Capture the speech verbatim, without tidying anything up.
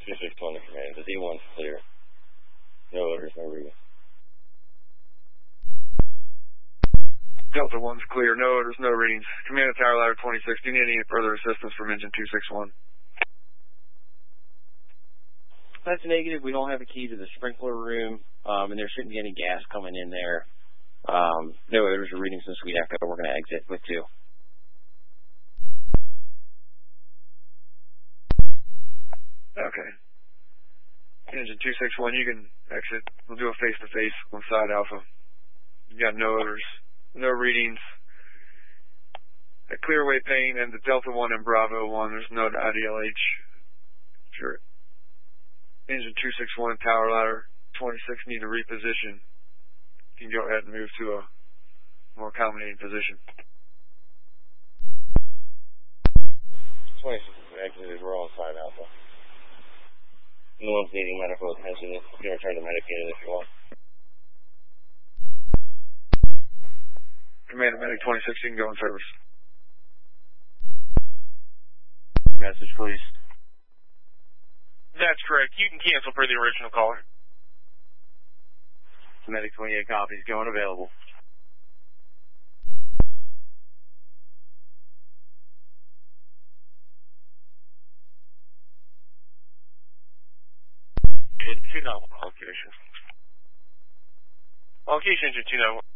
two six one to command. The D one's clear. No orders, no reading. Delta one's clear. No orders, no readings. Command to Tower Ladder twenty-six. Do you need any further assistance from engine two six one? That's negative. We don't have a key to the sprinkler room, um, and there shouldn't be any gas coming in there. Um, no orders or readings in Sweet Echo. We're going to exit with two. Okay. Engine two six one, you can exit. We'll do a face-to-face on side Alpha. You got no orders, no readings. At Clearway Payne and the Delta one and Bravo one, there's no I D L H. Sure. Engine two six one, Tower Ladder twenty-six, need to reposition. You can go ahead and move to a more accommodating position. twenty-six is exited. We're on side Alpha. No one's needing medical attention. You can return to Medicaid if you want. Command to Medic twenty-six, you can go in service. Message, please. That's correct. You can cancel per the original caller. Medic twenty-eight copies, going available. two nine one location. Location engine two nine one.